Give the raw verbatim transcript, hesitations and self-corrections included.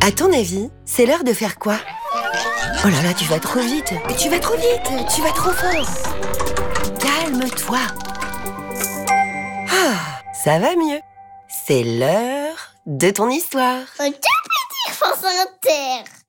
À ton avis, c'est l'heure de faire quoi? Oh là là, tu vas trop vite. Tu vas trop vite. Tu vas trop fort. Calme-toi. Ah, ça va mieux. C'est l'heure de ton histoire. Un petit France Inter.